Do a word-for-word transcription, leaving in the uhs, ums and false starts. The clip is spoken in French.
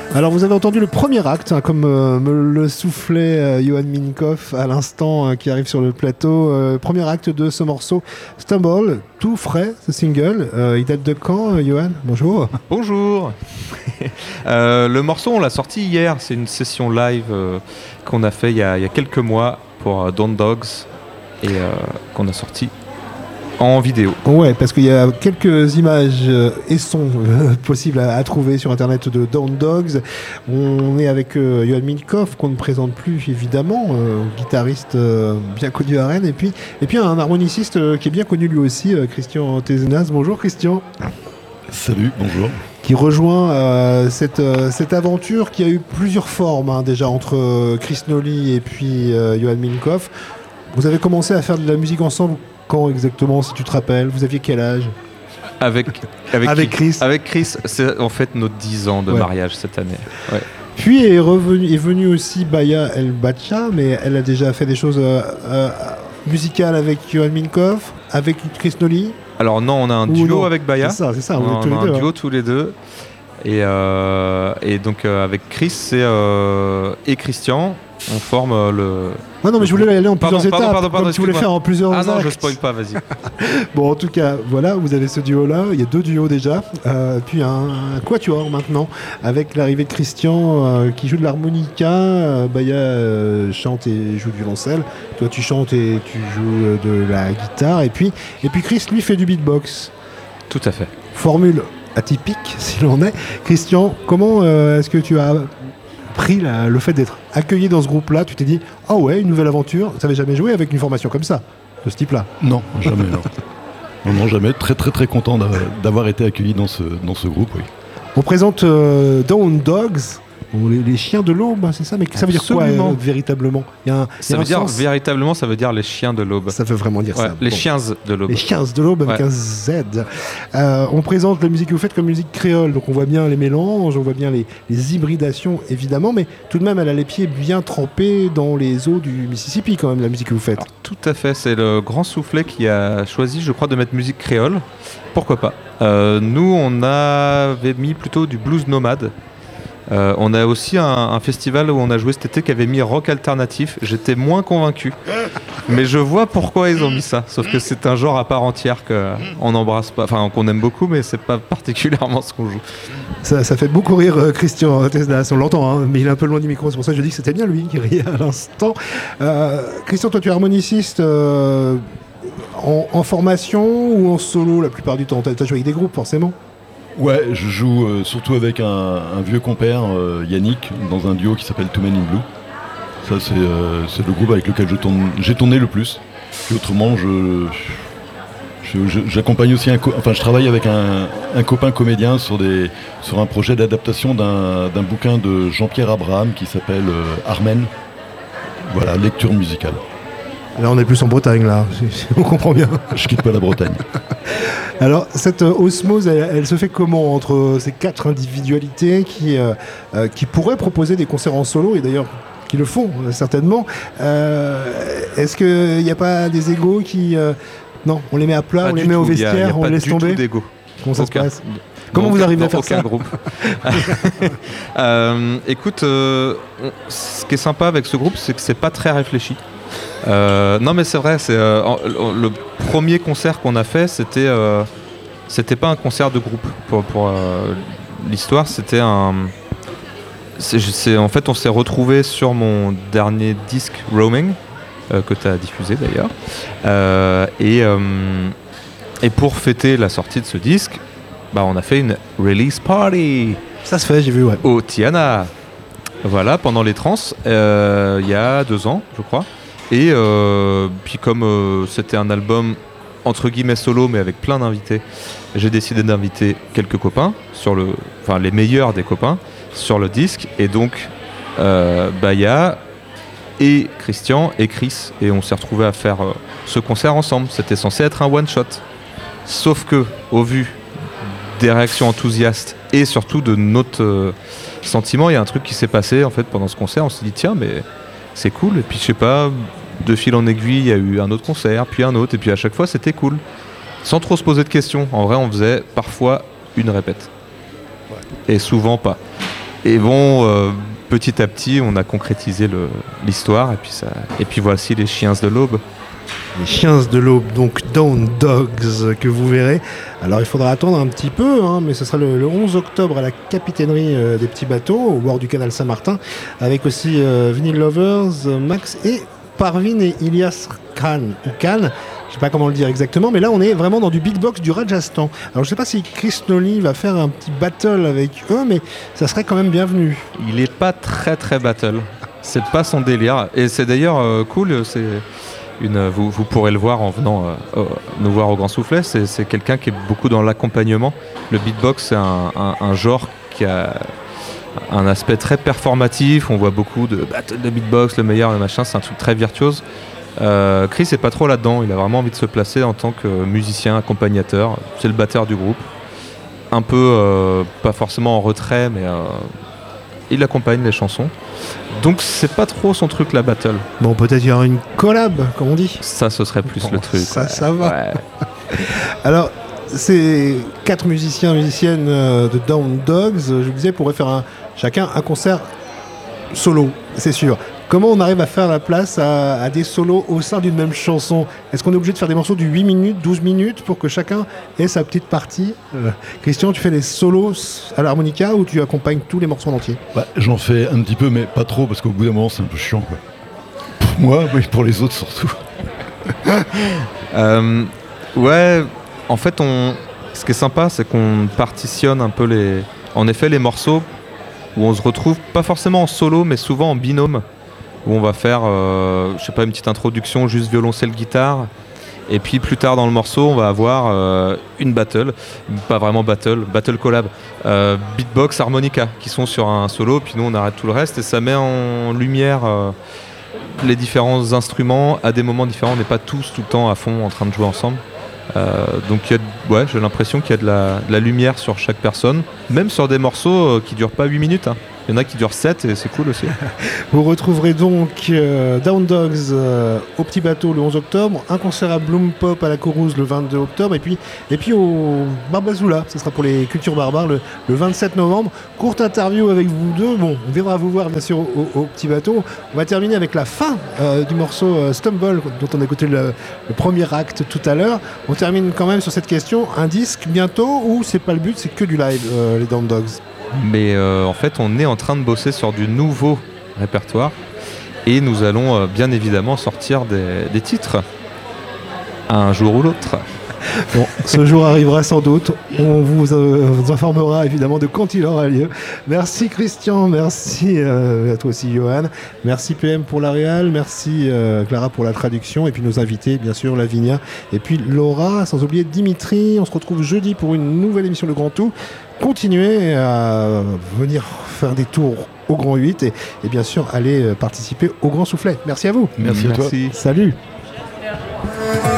Alors vous avez entendu le premier acte, hein, comme euh, me le soufflait euh, Johan Minkoff à l'instant, euh, qui arrive sur le plateau. Euh, premier acte de ce morceau, Stumble, tout frais, ce single. Euh, il date de quand, euh, Johan ? Bonjour. Bonjour. euh, le morceau, on l'a sorti hier. C'est une session live euh, qu'on a fait il y a, il y a quelques mois pour euh, Down Dogs et euh, qu'on a sorti en vidéo. Ouais, parce qu'il y a quelques images euh, et sons euh, possibles à, à trouver sur internet de Down Dogs. On est avec euh, Johan Minkoff, qu'on ne présente plus évidemment, euh, guitariste euh, bien connu à Rennes, et puis, et puis un harmoniciste euh, qui est bien connu lui aussi, euh, Christian Tézenas. Bonjour Christian. Salut, bonjour. Qui rejoint euh, cette, euh, cette aventure qui a eu plusieurs formes hein, déjà entre euh, Chris Nolly et puis euh, Johan Minkoff. Vous avez commencé à faire de la musique ensemble quand exactement, si tu te rappelles ? Vous aviez quel âge ? Avec, avec, avec Chris. Avec Chris, c'est en fait nos dix ans de ouais. mariage cette année. Ouais. Puis est, revenu, est venue aussi Baya El Bacha, mais elle a déjà fait des choses euh, euh, musicales avec Johan Minkoff, avec Chris Nolly. Alors non, on a un duo non. avec Baya. C'est ça, c'est ça. On, on, tous on les a deux, un duo hein. tous les deux. Et, euh, et donc euh, avec Chris c'est, euh, et Christian, on forme euh, le... Ah non, mais je voulais aller en plusieurs pardon, étapes, pardon, pardon, pardon, comme tu voulais faire en plusieurs Ah non, actes. je spoil pas, vas-y. Bon, en tout cas, voilà, vous avez ce duo-là, il y a deux duos déjà, euh, puis un, un quatuor maintenant, avec l'arrivée de Christian euh, qui joue de l'harmonica, euh, Baya euh, chante et joue du violoncelle, toi tu chantes et tu joues de la guitare, et puis, et puis Chris, lui, fait du beatbox. Tout à fait. Formule atypique, si l'on est. Christian, comment euh, est-ce que tu as pris la, le fait d'être accueilli dans ce groupe-là ? Tu t'es dit, ah oh ouais, une nouvelle aventure. Tu n'avais jamais joué avec une formation comme ça, de ce type-là ? Non, jamais, non. non. Non, jamais. Très, très, très content d'avoir été accueilli dans ce, dans ce groupe, oui. On présente euh, Down Dogs, les, les chiens de l'aube, c'est ça ? Mais ça veut dire quoi, euh, véritablement ? Il y a un, ça il y a veut un dire, sens... véritablement, ça veut dire les chiens de l'aube. Ça veut vraiment dire ouais, ça. Les bon. chiens de l'aube. Les chiens de l'aube avec ouais. un Z. Euh, on présente la musique que vous faites comme musique créole, donc on voit bien les mélanges, on voit bien les, les hybridations, évidemment, mais tout de même, elle a les pieds bien trempés dans les eaux du Mississippi, quand même, la musique que vous faites. Alors, tout à fait, c'est le Grand Soufflet qui a choisi, je crois, de mettre musique créole. Pourquoi pas ? euh, Nous, on avait mis plutôt du blues nomade. Euh, on a aussi un, un festival où on a joué cet été qui avait mis rock alternatif. J'étais moins convaincu, mais je vois pourquoi ils ont mis ça. Sauf que c'est un genre à part entière qu'on n'embrasse pas, enfin qu'on aime beaucoup, mais c'est pas particulièrement ce qu'on joue. Ça, ça fait beaucoup rire euh, Christian Tézenas, on l'entend, hein, mais il est un peu loin du micro. C'est pour ça que je dis que c'était bien lui qui riait à l'instant. Euh, Christian, toi tu es harmoniciste euh, en, en formation ou en solo la plupart du temps ? Tu as joué avec des groupes forcément ? Ouais, je joue euh, surtout avec un, un vieux compère, euh, Yannick, dans un duo qui s'appelle Two Men in Blue. Ça, c'est, euh, c'est le groupe avec lequel je tourne, j'ai tourné le plus. Puis autrement, je, je, je, j'accompagne aussi un... Co- enfin, je travaille avec un, un copain comédien sur, des, sur un projet d'adaptation d'un, d'un bouquin de Jean-Pierre Abraham qui s'appelle euh, Armen. Voilà, lecture musicale. Là, on est plus en Bretagne, là. On comprend bien. Je quitte pas la Bretagne. Alors, cette euh, osmose, elle, elle se fait comment entre euh, ces quatre individualités qui, euh, euh, qui pourraient proposer des concerts en solo, et d'ailleurs, qui le font, euh, certainement. Euh, est-ce qu'il n'y a pas des égos qui... Euh... Non, on les met à plat, pas on les met tout. au vestiaire, y a, y a on pas les laisse du tomber. Tout d'égo. Comment ça aucun. se passe ? Comment vous arrivez à faire aucun ça ? groupe. euh, écoute, euh, on, ce qui est sympa avec ce groupe, c'est que c'est pas très réfléchi. Euh, non mais c'est vrai, c'est, euh, le premier concert qu'on a fait, c'était, euh, c'était pas un concert de groupe pour, pour euh, l'histoire, c'était un... C'est, c'est, en fait, on s'est retrouvés sur mon dernier disque Roaming, euh, que tu as diffusé d'ailleurs, euh, et, euh, et pour fêter la sortie de ce disque, bah, on a fait une release party. Ça se fait, j'ai vu, ouais. Au Tiana. Voilà, pendant les trans, euh, il y a deux ans, je crois. Et euh, puis comme euh, c'était un album entre guillemets solo mais avec plein d'invités, j'ai décidé d'inviter quelques copains, sur le, enfin les meilleurs des copains, sur le disque. Et donc euh, Baya et Christian et Chris, et on s'est retrouvés à faire euh, ce concert ensemble. C'était censé être un one shot. Sauf que au vu des réactions enthousiastes et surtout de notre euh, sentiment, il y a un truc qui s'est passé en fait pendant ce concert. On s'est dit tiens mais c'est cool, et puis je sais pas, de fil en aiguille, il y a eu un autre concert, puis un autre, et puis à chaque fois c'était cool. Sans trop se poser de questions, en vrai on faisait parfois une répète. Ouais. Et souvent pas. et bon, euh, petit à petit, on a concrétisé le, l'histoire, et puis, ça, et puis voici les Chiens de l'Aube. Les Chiens de l'Aube, donc Down Dogs, que vous verrez. Alors il faudra attendre un petit peu, hein, mais ce sera le, le onze octobre à la capitainerie euh, des petits bateaux, au bord du canal Saint-Martin, avec aussi euh, Vinyl Lovers, euh, Max et Parvin et Ilias Khan, ou Khan, je sais pas comment le dire exactement, mais là on est vraiment dans du beatbox du Rajasthan. Alors je sais pas si Chris Nolly va faire un petit battle avec eux, mais ça serait quand même bienvenu. Il est pas très très battle, c'est pas son délire, et c'est d'ailleurs euh, cool, c'est... Une, vous, vous pourrez le voir en venant euh, nous voir au Grand Soufflet, c'est, c'est quelqu'un qui est beaucoup dans l'accompagnement. Le beatbox, c'est un, un, un genre qui a un aspect très performatif, on voit beaucoup de battle de beatbox, le meilleur, le machin, c'est un truc très virtuose. Euh, Chris n'est pas trop là-dedans, il a vraiment envie de se placer en tant que musicien, accompagnateur, c'est le batteur du groupe. Un peu, euh, pas forcément en retrait, mais euh, il accompagne les chansons. Donc c'est pas trop son truc la battle. Bon, peut-être il y aura une collab, comme on dit. Ça, ce serait plus bon, le truc. Ça, ouais. ça va. Ouais. Alors, ces quatre musiciens, musiciennes de Down Dogs, je vous disais, pourraient faire un, chacun un concert solo, c'est sûr. Comment on arrive à faire la place à, à des solos au sein d'une même chanson ? Est-ce qu'on est obligé de faire des morceaux de huit minutes, douze minutes pour que chacun ait sa petite partie ? euh, Christian, tu fais des solos à l'harmonica ou tu accompagnes tous les morceaux en entier ? Bah, j'en fais un petit peu, mais pas trop, parce qu'au bout d'un moment, c'est un peu chiant, quoi. Pour moi, mais pour les autres surtout. euh, ouais, en fait, on... ce qui est sympa, c'est qu'on partitionne un peu les... En effet, les morceaux où on se retrouve, pas forcément en solo, mais souvent en binôme, où on va faire, euh, je sais pas, une petite introduction, juste violoncelle-guitare, et puis plus tard dans le morceau, on va avoir euh, une battle, pas vraiment battle, battle collab, euh, beatbox, harmonica, qui sont sur un solo, puis nous on arrête tout le reste, et ça met en lumière euh, les différents instruments à des moments différents, on n'est pas tous tout le temps à fond en train de jouer ensemble. Euh, donc il y a, ouais, j'ai l'impression qu'il y a de la, de la lumière sur chaque personne, même sur des morceaux euh, qui durent pas huit minutes, hein. Il y en a qui durent sept et c'est cool aussi. Vous retrouverez donc euh, Down Dogs euh, au Petit Bateau le onze octobre, un concert à Bloom Pop à la Corouze le vingt-deux octobre, et puis, et puis au Barbazoula, ce sera pour les cultures barbares le, le vingt-sept novembre. Courte interview avec vous deux, bon, on viendra vous voir bien sûr au, au, au Petit Bateau. On va terminer avec la fin euh, du morceau euh, Stumble, dont on a écouté le, le premier acte tout à l'heure. On termine quand même sur cette question, un disque bientôt ou c'est pas le but, c'est que du live, euh, les Down Dogs ? Mais euh, en fait, on est en train de bosser sur du nouveau répertoire et nous allons euh, bien évidemment sortir des, des titres un jour ou l'autre. Bon, ce jour arrivera sans doute. On vous, euh, vous informera évidemment de quand il aura lieu. Merci Christian, merci euh, à toi aussi Johan. Merci P M pour la réal, merci euh, Clara pour la traduction et puis nos invités, bien sûr Lavinia et puis Laura, sans oublier Dimitri. On se retrouve jeudi pour une nouvelle émission Le Grand Tout. Continuez à venir faire des tours au Grand huit et, et bien sûr aller participer au Grand Soufflet. Merci à vous. Merci, Merci à toi. Salut.